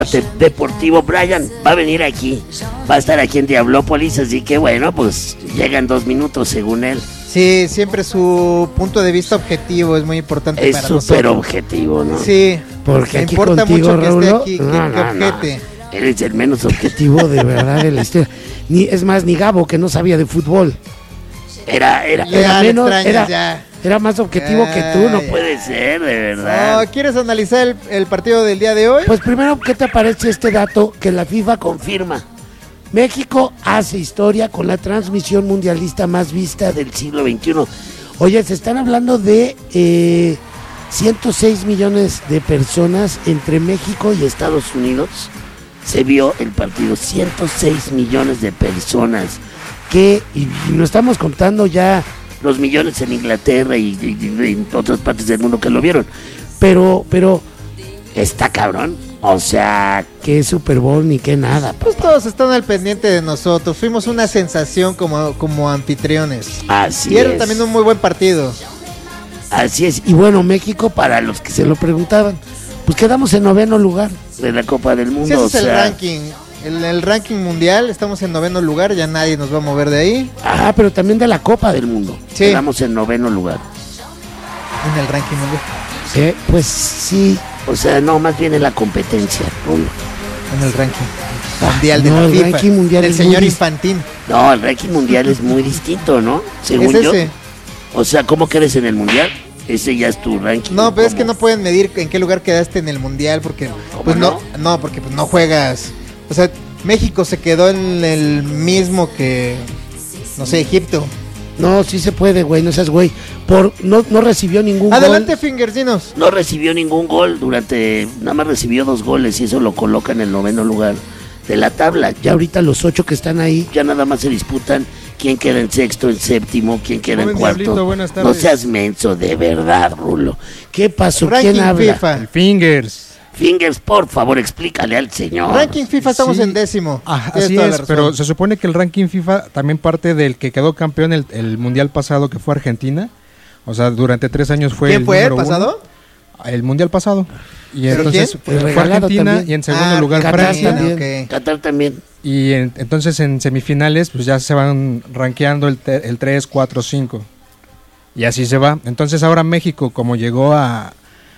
Deportivo. Brian va a venir aquí, va a estar aquí en Diablópolis, así que bueno, pues llegan 2 minutos según él. Sí, siempre su punto de vista objetivo es muy importante para nosotros. Es súper objetivo, ¿no? Sí, porque me aquí importa contigo, mucho que Raúl, esté aquí, no, que objete. Eres el menos objetivo de verdad de la historia. Es más, ni Gabo, que no sabía de fútbol. Era más objetivo que tú, no puede ser, de verdad. No, ¿quieres analizar el partido del día de hoy? Pues primero, ¿qué te parece este dato que la FIFA confirma? México hace historia con la transmisión mundialista más vista del siglo XXI. Oye, se están hablando de 106 millones de personas entre México y Estados Unidos. Se vio el partido, 106 millones de personas. Y no estamos contando ya los millones en Inglaterra y en otras partes del mundo que lo vieron. Pero está cabrón. O sea, qué Super Bowl ni qué nada. Pues todos están al pendiente de nosotros. Fuimos una sensación como anfitriones. Así y era es. también un muy buen partido. Así es. Y bueno, México, para los que se lo preguntaban, pues quedamos en 9º lugar de la Copa del Mundo. Sí, ese es el ranking. El ranking mundial, estamos en 9º lugar, ya nadie nos va a mover de ahí. Ajá, pero también de la Copa del Mundo. Sí. Quedamos en 9º lugar. En el ranking mundial. Sí, pues sí. O sea, no, más bien en la competencia, Rulo. En el ranking mundial de la FIFA. El ranking mundial del señor Infantín. No, el ranking mundial es muy distinto, ¿no? Según ¿Es yo. ese? O sea, ¿cómo quedas en el mundial? Ese ya es tu ranking. No, pero es que no pueden medir en qué lugar quedaste en el mundial porque pues no, porque pues no juegas. O sea, México se quedó en el mismo que, no sé, Egipto. No, sí se puede, güey, no seas güey. No recibió ningún Adelante, Fingers, dinos. No recibió ningún gol nada más recibió 2 goles y eso lo coloca en el 9º lugar de la tabla. Ya ahorita los 8 que están ahí, ya nada más se disputan quién queda en sexto, en séptimo, quién queda en cuarto. Diablito, buenas tardes. No seas menso, de verdad, Rulo. ¿Qué pasó? Ranking ¿Quién habla? FIFA. El Fingers. Fingers, por favor, explícale al señor. Ranking FIFA estamos en 10º. Así es, pero se supone que el ranking FIFA también parte del que quedó campeón el mundial pasado, que fue Argentina. O sea, durante 3 años fue ¿Quién fue el pasado? El mundial pasado. Y entonces quién? fue Argentina también. y en segundo lugar Qatar Francia. también. Okay. Qatar también. Y entonces en semifinales pues ya se van rankeando el 3, 4, 5. Y así se va. Entonces ahora México, como llegó a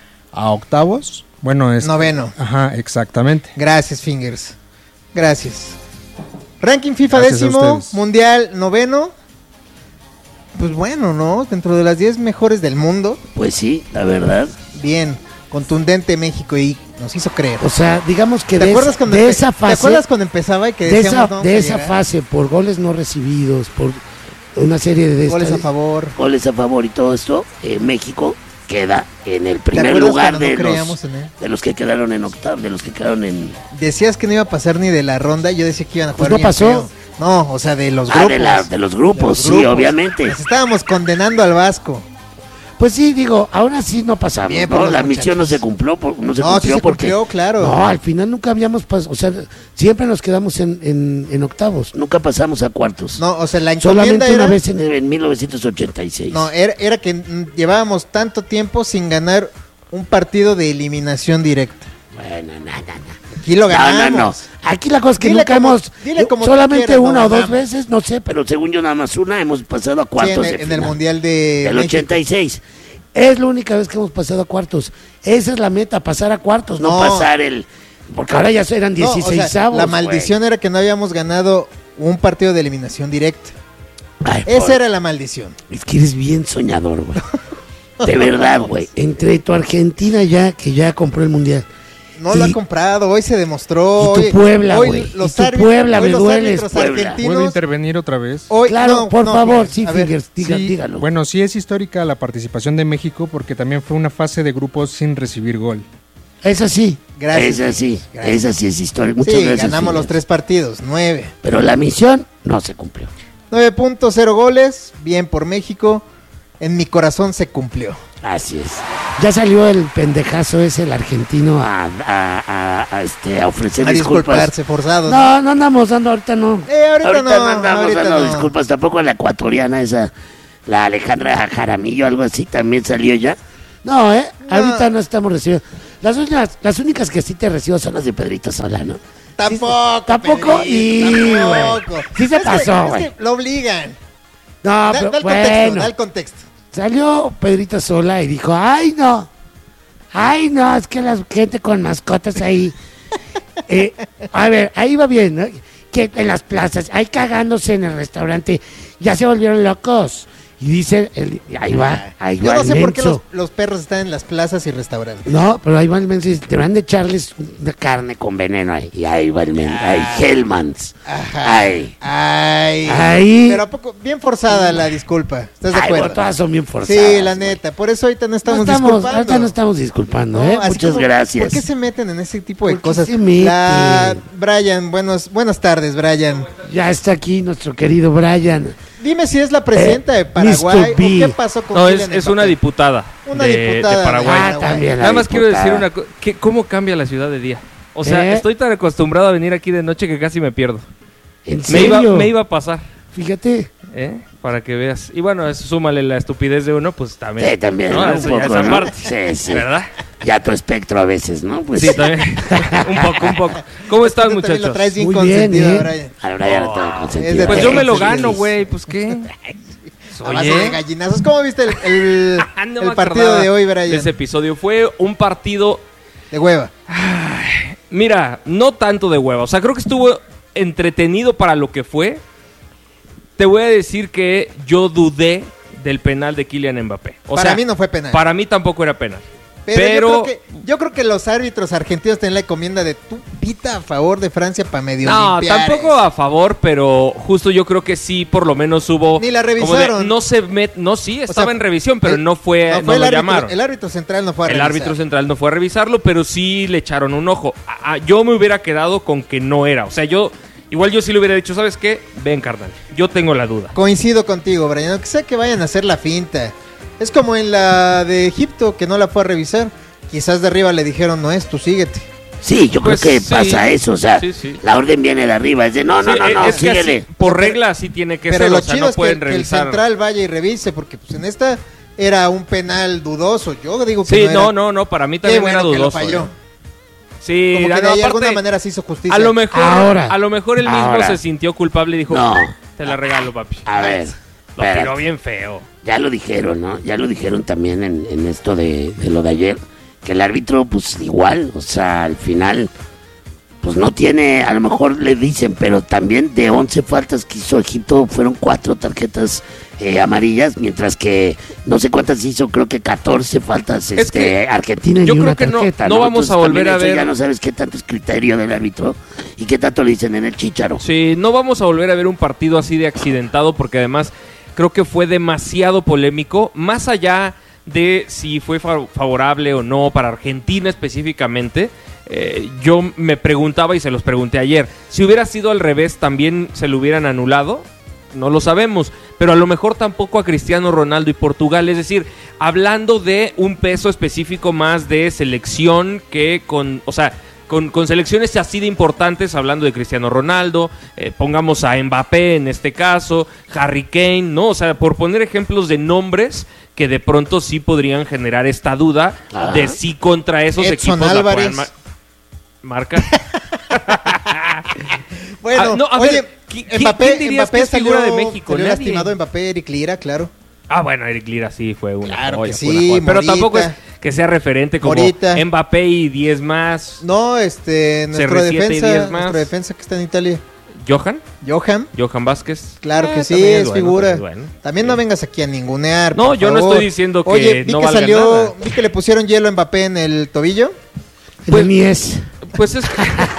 octavos, bueno, es 9º. Ajá, exactamente. Gracias, Fingers. Gracias. Ranking FIFA Gracias a 10º, ustedes. mundial 9º. Pues bueno, ¿no? Dentro de las 10 mejores del mundo. Pues sí, la verdad. Bien, contundente México y nos hizo creer. O sea, digamos que ¿Te acuerdas cuando esa fase, ¿te acuerdas cuando empezaba y que decíamos de esa fase, por goles no recibidos, por una serie de goles a favor y todo esto, México queda en el primer lugar de los que quedaron en octavo, de los que quedaron en... Decías que no iba a pasar ni de la ronda, yo decía que iban a jugar pues no bien pasó. feo. No, o sea, de los grupos. De los grupos, sí, obviamente. Nos estábamos condenando al Vasco. Pues sí, digo, aún así no pasamos. Bien, no, la misión no se cumplió, sí se cumplió, claro. No, al final nunca habíamos pasado, o sea, siempre nos quedamos en octavos. Nunca pasamos a cuartos. No, o sea, la encomienda solamente era... una vez en 1986. No, era que llevábamos tanto tiempo sin ganar un partido de eliminación directa. Bueno, no. Aquí lo ganamos. No. Aquí la cosa es que Dile nunca como hemos, solamente quieras, una o dos ganamos. veces, no sé, Pero según yo nada más una hemos pasado a cuartos Sí, de en final. el Mundial del 86. es la única vez que hemos pasado a cuartos. Esa es la meta, pasar a cuartos, No pasar porque ahora ya eran 16 avos. La maldición era que no habíamos ganado un partido de eliminación directa. Ay, Esa era la maldición. Es que eres bien soñador, güey. De verdad, güey. Entre tu Argentina que ya compró el Mundial. No lo ha comprado, hoy se demostró. Y tu Puebla, hoy güey. los Y tu árbitros, Puebla, hoy me los dueles, árbitros Puebla. argentinos. ¿Puedo intervenir otra vez? Hoy, Claro, por favor, Fingers, sí, a ver, Fingers, dígalo. Bueno, sí es histórica la participación de México porque también fue una fase de grupos sin recibir gol. Esa sí. Gracias. Esa sí es historia. Muchas Sí, gracias. ganamos los 3 partidos, 9. Pero la misión no se cumplió. 9.0 goles, bien por México. En mi corazón se cumplió. Así es. Ya salió el pendejazo ese, el argentino, A ofrecer A disculpas. disculparse forzados. No andamos dando, ahorita no. Ahorita no andamos dando no. disculpas. Tampoco la ecuatoriana esa, la Alejandra Jaramillo, algo así, también salió ya. No, ahorita no estamos recibiendo. Las únicas que sí te recibo son las de Pedrito Sola, ¿no? Tampoco. Sí se pasó, güey. Es que lo obligan. No, Da el contexto. Salió Pedrito Sola y dijo, ay, no, es que la gente con mascotas ahí. A ver, ahí va bien, ¿no? Que en las plazas, ahí cagándose en el restaurante, ya se volvieron locos. Y dice, ahí va Yo no sé el por qué menso. los perros están en las plazas y restaurantes. No, pero ahí va el menso y dice, deberán de echarles una carne con veneno ahí. Y ahí va el menso, ahí, Hellmans. Ajá. Ahí. Ahí. Pero a poco, bien forzada la disculpa. ¿Estás de acuerdo? Bueno, todas son bien forzadas. Sí, la neta. Por eso ahorita no estamos disculpando. Ahorita no estamos disculpando, No, Muchas gracias. ¿Por qué se meten en ese tipo de cosas? Se meten? Brian, buenas tardes, Brian. Ya está aquí nuestro querido Brian. Dime si es la presidenta de Paraguay o qué pasó con Kylian es Mbappé. una diputada. De Paraguay. También Nada más quiero decir una cosa. ¿Cómo cambia la ciudad de día? O sea, estoy tan acostumbrado a venir aquí de noche que casi me pierdo. ¿En serio? Me iba a pasar. Fíjate. Para que veas. Y bueno, súmale la estupidez de uno, pues también. Sí, también. ¿no? Un poco, esa ¿no? parte. Sí. ¿Verdad? Ya tu espectro a veces, ¿no? Pues sí, también. un poco. ¿Cómo están, muchachos? Lo traes bien Muy consentido, bien, Brian. Ahora ya lo tengo consentido. Pues yo me lo gano, güey. Pues qué. A base de gallinazos. ¿Cómo viste el partido de hoy, Brian? Ese episodio fue un partido de hueva. Mira, no tanto de hueva. O sea, creo que estuvo entretenido para lo que fue. Te voy a decir que yo dudé del penal de Kylian Mbappé. Para mí no fue penal. Para mí tampoco era penal. Pero yo creo que los árbitros argentinos tienen la encomienda de tú pita a favor de Francia para medio No, limpiar tampoco a favor, pero justo yo creo que sí, por lo menos hubo... Ni la revisaron. Estaba en revisión, pero no lo llamaron. El árbitro central no fue a revisar. El árbitro central no fue a revisarlo, pero sí le echaron un ojo. Yo me hubiera quedado con que no era. O sea, igual yo sí le hubiera dicho, ¿sabes qué? Ven, carnal, yo tengo la duda. Coincido contigo, Brian, aunque sea que vayan a hacer la finta. Es como en la de Egipto, que no la fue a revisar. Quizás de arriba le dijeron, no es, tú síguete. Sí, yo creo que pasa eso, o sea, la orden viene de arriba, es de no, síguele. Así, por regla así tiene que ser, pero lo o sea, chido no es pueden que revisar. el central vaya y revise, porque pues en esta era un penal dudoso, yo digo que sí, no era. no, para mí también era dudoso. Falló. Sí, como que de alguna manera se hizo justicia. A lo mejor él mismo se sintió culpable y dijo, te la regalo, papi. A ver, lo tiró bien feo. Ya lo dijeron, ¿no? Ya lo dijeron también en esto de lo de ayer, que el árbitro, pues igual, o sea, al final, pues no tiene, a lo mejor le dicen, pero también de 11 faltas que hizo Egipto, fueron 4 tarjetas amarillas, mientras que no sé cuántas hizo, creo que 14 faltas Argentina y yo una creo que tarjeta, no vamos a volver a ver. Ya no sabes qué tanto es criterio del árbitro y qué tanto le dicen en el chícharo. Sí, no vamos a volver a ver un partido así de accidentado, porque además creo que fue demasiado polémico, más allá de si fue favorable o no para Argentina específicamente. Yo me preguntaba y se los pregunté ayer, si hubiera sido al revés, ¿también se lo hubieran anulado? No lo sabemos, pero a lo mejor tampoco a Cristiano Ronaldo y Portugal. Es decir, hablando de un peso específico más de selección que con selecciones así de importantes, hablando de Cristiano Ronaldo, pongamos a Mbappé en este caso, Harry Kane, ¿no? O sea, por poner ejemplos de nombres que de pronto sí podrían generar esta duda de si contra esos Edson equipos Álvarez. la pueden marcar. Bueno, oye, Mbappé es figura de México? Salió lastimado Mbappé, Eric Lira, claro. Bueno, Eric Lira sí fue una claro joya, que sí, pero tampoco es que sea referente como Mbappé y 10 más. No, nuestro defensa que está en Italia. Johan Vázquez. Claro que sí, es figura. Pues bueno, también no vengas aquí a ningunear. No, yo no estoy diciendo que Oye, no valga nada. Vi que le pusieron hielo a Mbappé en el tobillo. Pues ni es. Pues es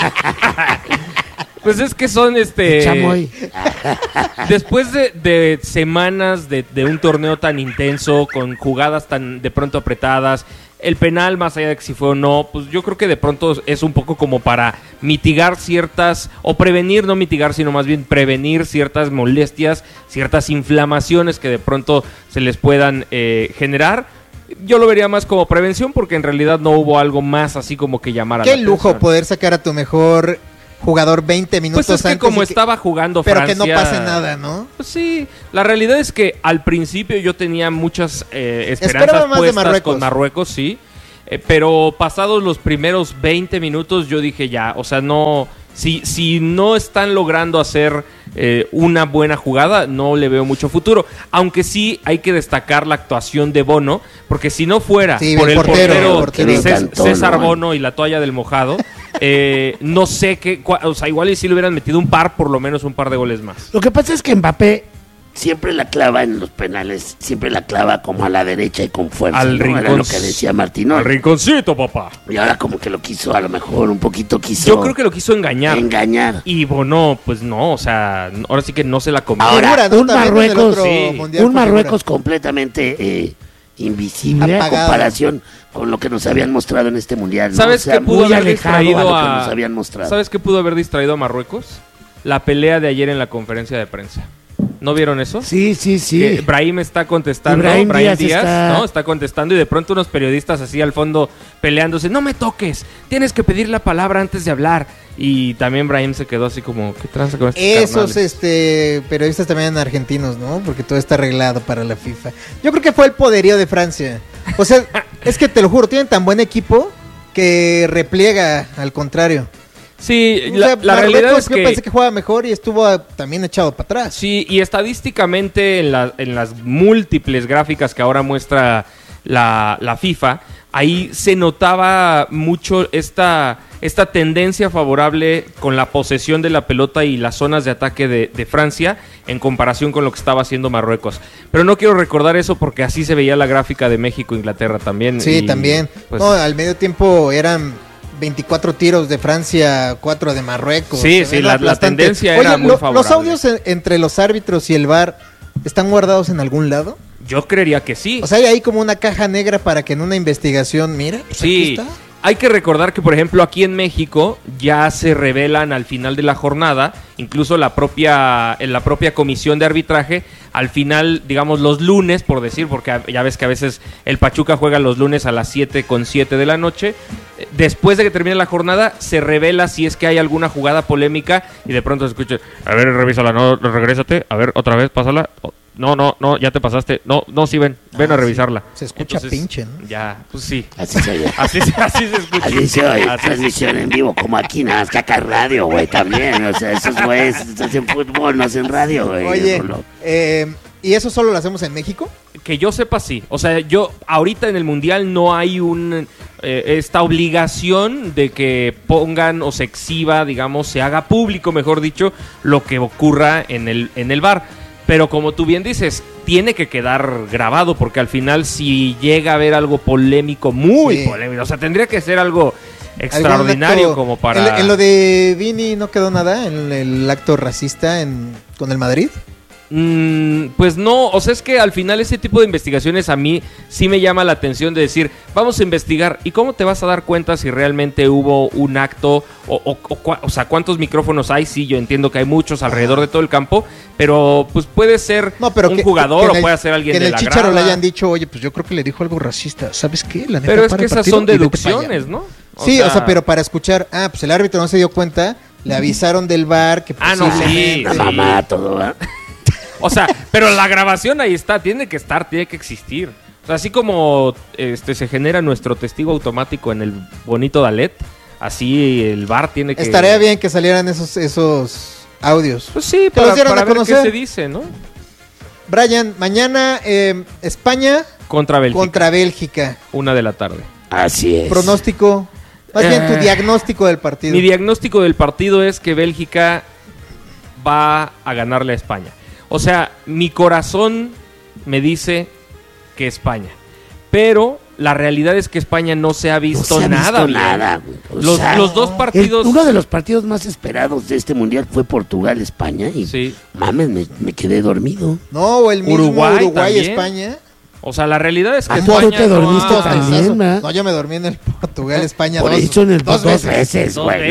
pues es que son Chamoy. Después de semanas de un torneo tan intenso, con jugadas tan de pronto apretadas, el penal, más allá de que si fue o no, pues yo creo que de pronto es un poco como para mitigar ciertas, o prevenir, no mitigar, sino más bien prevenir ciertas molestias, ciertas inflamaciones que de pronto se les puedan generar. Yo lo vería más como prevención, porque en realidad no hubo algo más así como que llamara la atención. Qué lujo poder sacar a tu mejor jugador 20 minutos pues es que antes. Como estaba jugando Francia... Pero que no pase nada, ¿no? Pues sí, la realidad es que al principio yo tenía muchas esperanzas puestas con Marruecos, sí. Pero pasados los primeros 20 minutos yo dije ya, o sea, no... Si no están logrando hacer una buena jugada, no le veo mucho futuro. Aunque sí hay que destacar la actuación de Bono, porque si no fuera por el portero César Bono y la toalla del mojado, no sé qué... O sea, igual y si le hubieran metido por lo menos un par de goles más. Lo que pasa es que Mbappé siempre la clava en los penales, siempre la clava como a la derecha y con fuerza. Al rincón. Era lo que decía Martino. Al rinconcito, papá. Y ahora como que lo quiso, a lo mejor un poquito quiso... Yo creo que lo quiso engañar. Y Bono, pues no, o sea, ahora sí que no se la comió. Ahora, un Marruecos completamente invisible apagado, a comparación con lo que nos habían mostrado en este mundial, ¿no? ¿Sabes qué pudo haber distraído a lo que nos habían mostrado? ¿Sabes qué pudo haber distraído a Marruecos? La pelea de ayer en la conferencia de prensa. ¿No vieron eso? Sí. Que Brahim está contestando, Brahim Díaz está contestando y de pronto unos periodistas así al fondo peleándose, no me toques, tienes que pedir la palabra antes de hablar. Y también Brahim se quedó así como, ¿qué tranza con estos carnales? Periodistas también argentinos, ¿no? Porque todo está arreglado para la FIFA. Yo creo que fue el poderío de Francia. O sea, es que te lo juro, tienen tan buen equipo que repliega al contrario. Sí, la realidad es que... Yo pensé que jugaba mejor y estuvo también echado para atrás. Sí, y estadísticamente en las múltiples gráficas que ahora muestra la FIFA, ahí se notaba mucho esta tendencia favorable con la posesión de la pelota y las zonas de ataque de Francia en comparación con lo que estaba haciendo Marruecos. Pero no quiero recordar eso porque así se veía la gráfica de México-Inglaterra también. Sí, también. Pues, no, al medio tiempo eran 24 tiros de Francia, 4 de Marruecos. Sí, la tendencia era muy favorable. ¿Los audios entre los árbitros y el VAR están guardados en algún lado? Yo creería que sí. O sea, hay ahí como una caja negra para que en una investigación, mira, pues sí, aquí está. Hay que recordar que, por ejemplo, aquí en México ya se revelan al final de la jornada, incluso en la propia comisión de arbitraje, al final, digamos, los lunes, por decir, porque ya ves que a veces el Pachuca juega los lunes a las 7:07 de la noche, después de que termine la jornada, se revela si es que hay alguna jugada polémica y de pronto se escucha, a ver, revísala, no, regrésate, a ver, otra vez, pásala. No, ya te pasaste. No, sí, ven a revisarla. Se escucha. Entonces, pinche, ¿no? Ya, pues sí. Así se oye. Así se escucha. Así se oye. Transmisión en vivo, como aquí, nada más que acá en radio, güey, también. O sea, esos güeyes hacen fútbol, no hacen radio, güey. Oye, ¿y eso solo lo hacemos en México? Que yo sepa, sí. O sea, ahorita en el Mundial no hay esta obligación de que pongan o se exhiba, digamos, se haga público, mejor dicho, lo que ocurra en el VAR. Pero como tú bien dices, tiene que quedar grabado porque al final si llega a haber algo polémico, muy polémico, o sea, tendría que ser algo extraordinario como para... ¿En lo de Vini no quedó nada? ¿En el acto racista con el Madrid? Pues no, o sea, es que al final ese tipo de investigaciones a mí sí me llama la atención de decir, vamos a investigar, ¿y cómo te vas a dar cuenta si realmente hubo un acto o sea, cuántos micrófonos hay? Sí, yo entiendo que hay muchos alrededor de todo el campo, pero pues puede ser un jugador o puede ser alguien de la grada. Que en el Chícharo le hayan dicho, oye, pues yo creo que le dijo algo racista, ¿sabes qué? La neta, pero es que esas son deducciones, ¿no? O sea, pero para escuchar, pues el árbitro no se dio cuenta, le avisaron del VAR que posiblemente... La mamá, todo, ¿verdad? O sea, pero la grabación ahí está, tiene que existir. O sea, así como se genera nuestro testigo automático en el bonito Dalet, así el VAR tiene que... Estaría bien que salieran esos audios. Pues sí, para ver qué se dice, ¿no? Brian, mañana España contra Bélgica. 1:00 p.m. Así es. Pronóstico. Más bien tu diagnóstico del partido. Mi diagnóstico del partido es que Bélgica va a ganarle a España. O sea, mi corazón me dice que España. Pero la realidad es que España no se ha visto nada. Los dos partidos... Uno de los partidos más esperados de este mundial fue Portugal-España. Y sí. Mames, me quedé dormido. No, o el mismo Uruguay-España. O sea, la realidad es que España... ¿Tú te dormiste también, man? No, yo me dormí en el Portugal-España dos veces, güey.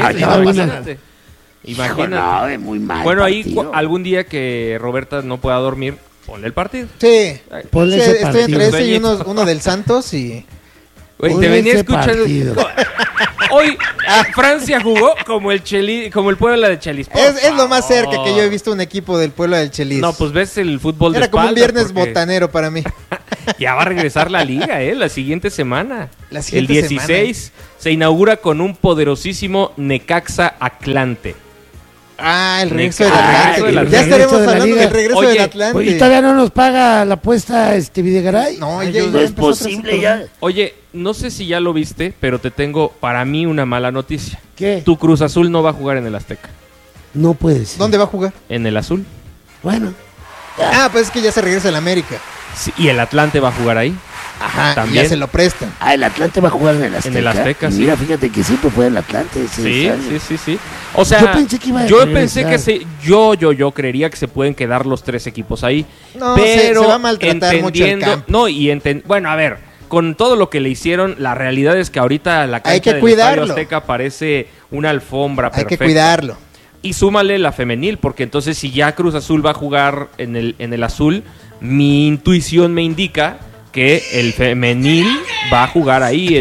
Imagínate. Muy mal. Bueno, partido. Ahí algún día que Roberta no pueda dormir, ponle el partido. Sí. Ponle ese partido. Estoy entre ese y uno del Santos y... Güey, te venía escuchando. Hoy Francia jugó como el Puebla de Chelis. Es lo más cerca que yo he visto un equipo del Puebla del Chelis. No, pues ves el fútbol de Era como un espalda, viernes botanero para mí. Ya va a regresar la liga, la siguiente semana. El 16 se inaugura con un poderosísimo Necaxa Atlante. El regreso del Atlante. Ya estaremos hablando del regreso del Atlante. ¿Y todavía no nos paga la apuesta Videgaray? No, no es posible ya. Oye, no sé si ya lo viste, pero te tengo para mí una mala noticia. ¿Qué? Tu Cruz Azul no va a jugar en el Azteca. No puede ser. ¿Dónde va a jugar? En el Azul. Bueno. Pues es que ya se regresa al América. Sí, y el Atlante va a jugar ahí. Ajá, también. Ya se lo prestan. El Atlante va a jugar en el Azteca. En el Azteca, sí. Mira, fíjate que siempre fue el Atlante. Sí. O sea, yo pensé que yo creería que se pueden quedar los 3 equipos ahí. No, pero se va a maltratar mucho el campo. No, bueno, a ver, con todo lo que le hicieron, la realidad es que ahorita la cancha del Estadio Azteca parece una alfombra perfecta. Hay que cuidarlo. Y súmale la femenil, porque entonces si ya Cruz Azul va a jugar en el azul, mi intuición me indica que el femenil va a jugar ahí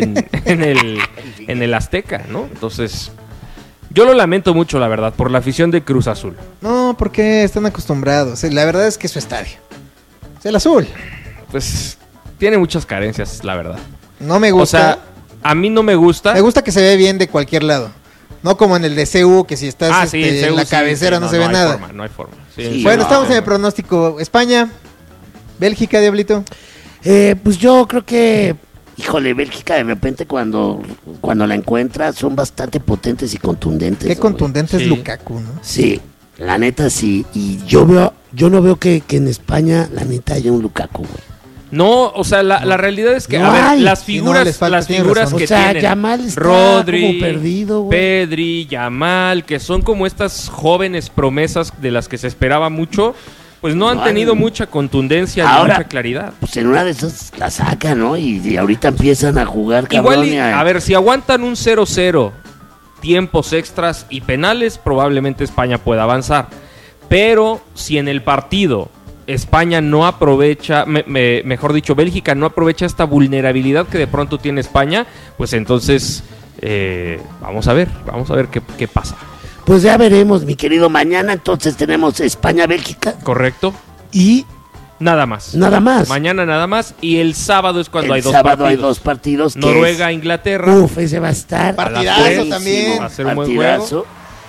en el Azteca, ¿no? Entonces, yo lo lamento mucho, la verdad, por la afición de Cruz Azul. No, porque están acostumbrados. La verdad es que es su estadio. Es el azul. Pues tiene muchas carencias, la verdad. No me gusta. O sea, a mí no me gusta. Me gusta que se ve bien de cualquier lado. No como en el de CU, que si estás en la cabecera no se ve nada. No hay forma. Bueno, estamos en el pronóstico. España, Bélgica, Diablito. Pues yo creo que, híjole, Bélgica de repente cuando la encuentra son bastante potentes y contundentes. Qué contundente es Lukaku, ¿no? Sí, la neta sí. Y yo no veo que en España la neta haya un Lukaku, güey. No, o sea, la realidad es que, no a ver, las figuras que tienen, Yamal está Rodri, como perdido, güey. Pedri, Yamal, que son como estas jóvenes promesas de las que se esperaba mucho, pues no han tenido mucha contundencia ni mucha claridad. Pues en una de esas la sacan, ¿no? Y ahorita empiezan a jugar cabrón. Igual, a ver, si aguantan un 0-0, tiempos extras y penales, probablemente España pueda avanzar. Pero si en el partido España no aprovecha, mejor dicho, Bélgica no aprovecha esta vulnerabilidad que de pronto tiene España, pues entonces vamos a ver qué pasa. Pues ya veremos, mi querido. Mañana entonces tenemos España-Bélgica. Correcto. Y nada más. Mañana nada más. Y el sábado es cuando hay dos partidos. Noruega-Inglaterra. Ese va a estar. Partidazo también. Va a ser un buen juego.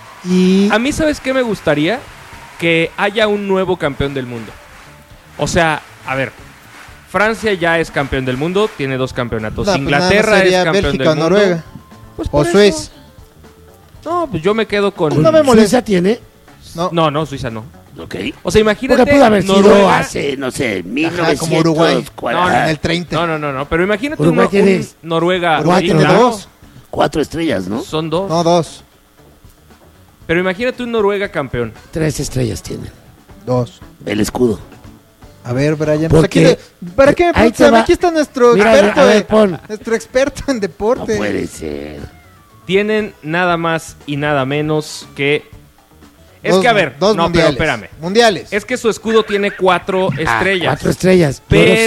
Y a mí, ¿sabes qué me gustaría? Que haya un nuevo campeón del mundo. O sea, a ver, Francia ya es campeón del mundo, tiene 2 campeonatos. Inglaterra es campeón Bélgica, del mundo. Noruega. Pues o Suiza. No, pues yo me quedo con... ¿Suiza tiene? No, Suiza no. Ok. O sea, imagínate... Porque pudo haber sido hace, no sé, 1900... como Uruguay. En el 30. No, pero imagínate un Noruega... Uruguay tiene 2. 4 estrellas, ¿no? Son 2. No, 2. Pero imagínate un Noruega campeón. 3 estrellas tienen. 2. El escudo. A ver, Brian. Porque ¿para qué me preguntas? Aquí está nuestro experto. Nuestro experto en deporte. No puede ser. Tienen nada más y nada menos que... Es que, a ver, dos mundiales. Pero espérame. Mundiales. Es que su escudo tiene 4 estrellas. 4 estrellas.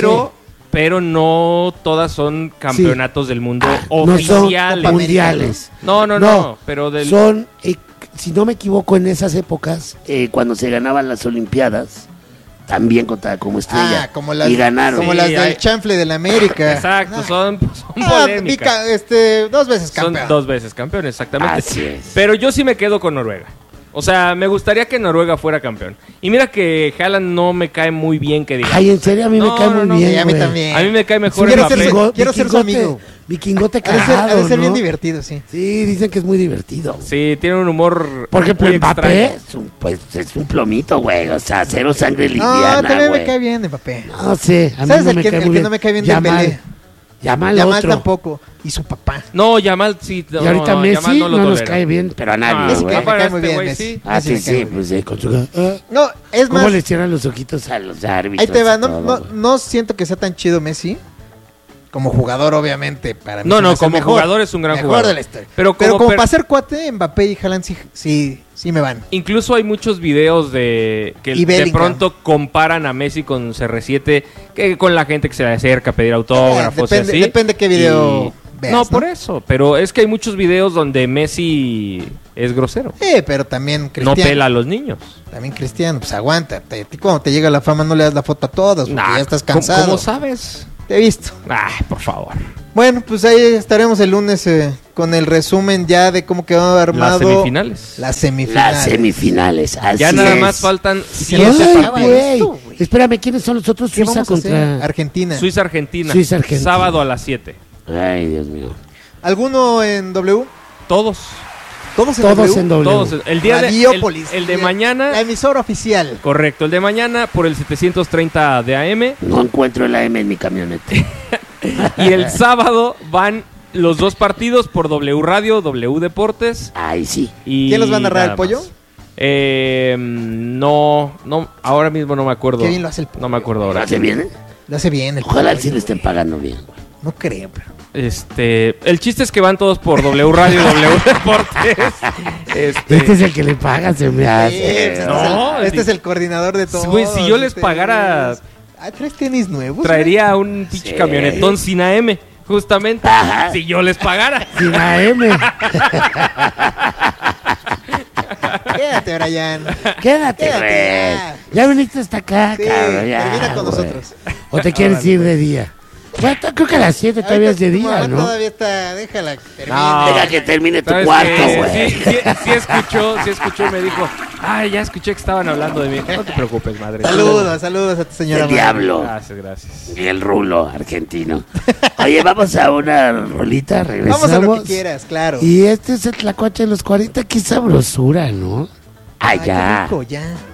Pero no todas son campeonatos del mundo oficiales. No son mundiales. No. Pero son, si no me equivoco, en esas épocas, cuando se ganaban las Olimpiadas, también contaba como estrella. Como las, y ganaron. Como las del chanfle de la América. Exacto, son polémicas. 2 veces campeón. Son 2 veces campeón, exactamente. Así es. Pero yo sí me quedo con Noruega. O sea, me gustaría que Noruega fuera campeón. Y mira que Haaland no me cae muy bien, que diga. Ay, en serio, a mí me cae muy bien. Sí, a mí también. A mí me cae mejor Quiero ser su amigo. Vikingote cagado, Ha de ser ¿no? bien divertido, sí. Sí, dicen que es muy divertido. Sí, tiene un humor. Porque muy Mbappé es un plomito, güey. O sea, cero sangre liviana, No, también güey. me cae bien Mbappé. No sé, a mí ¿Sabes no el me que cae muy bien. no me cae bien? Yamal. Yamal otro. tampoco. Y su papá. No, Yamal sí. Y ahorita Messi no nos cae bien, pero a nadie, Messi güey. me cae muy bien, Messi. Sí. Ah, sí, pues con su... No, es más... ¿Cómo le cierran los ojitos a los árbitros? Ahí te va, no siento que sea tan chido Messi. Como jugador, obviamente, para mí. No, como jugador es un gran jugador. De la historia. Pero como para ser cuate, Mbappé y Haaland sí me van. Incluso hay muchos videos de que de pronto comparan a Messi con CR7, que con la gente que se le acerca a pedir autógrafos y así. Depende qué video veas, No, por eso. Pero es que hay muchos videos donde Messi es grosero. Pero también Cristiano. No pela a los niños. También Cristiano, pues aguanta. A ti cuando te llega la fama no le das la foto a todos, porque ya estás cansado. ¿Cómo sabes? Te he visto. Ay, por favor. Bueno, pues ahí estaremos el lunes con el resumen ya de cómo quedó armado. Las semifinales. Las semifinales, así ya nada es. más faltan 7 Ay, partidos. güey. Espérame, ¿quiénes son los otros? Suiza contra Argentina. Suiza-Argentina. Suiza-Argentina. Sábado a las 7. Ay, Dios mío. ¿Alguno en W? Todos. Todos en Todos W. en W. Todos. El día Radiopolis. el de mañana. La emisora oficial. Correcto. El de mañana por el 730 de AM. No encuentro el AM en mi camioneta. Y el sábado van los 2 partidos por W Radio, W Deportes. Ay, sí. Y ¿Quién los va a narrar, nada el pollo? más. No, ahora mismo no me acuerdo. Qué bien lo hace el pollo. No me acuerdo ahora. ¿Lo hace bien? Lo hace bien el Ojalá pollo. sí le estén pagando bien, güey. No creo, pero... El chiste es que van todos por W Radio y W Deportes. Este es el que le paga, se me hace. No, este es el coordinador de todo. Güey, si yo les pagara, ¿traes tenis nuevos? traería un pinche camionetón sin AM. Justamente. Ajá. Si yo les pagara. Sin AM. Quédate, Brian. Quédate, Quédate, güey. Ya viniste hasta acá, Sí, cabrón. Ya, termina con güey. nosotros. ¿O te quieres ir de día? Bueno, creo que a las 7 todavía es de día, ¿no? Todavía está, déjala que termine. No. Deja que termine tu ¿Sabes cuarto, qué? güey. Sí escuchó y me dijo, ay, ya escuché que estaban hablando de mí. No te preocupes, madre. Saludos a tu señora. El diablo. Gracias. Y el rulo argentino. Oye, vamos a una rolita, regresamos. Vamos a lo que quieras, claro. Y este es el tlacuache de los 40, qué sabrosura, ¿no? Ay, Allá. qué rico, ya.